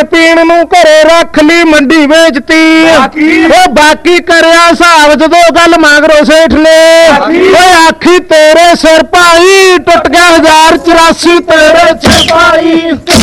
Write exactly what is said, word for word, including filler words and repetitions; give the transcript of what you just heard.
पीण नूं घरे रख ली मंडी बेचती ओ बाकी करया हिसाब जदों गल मगरों सेठ ने ओ आखी तेरे सिर भाई टुट गया हजार चौरासी तेरे सिर भाई।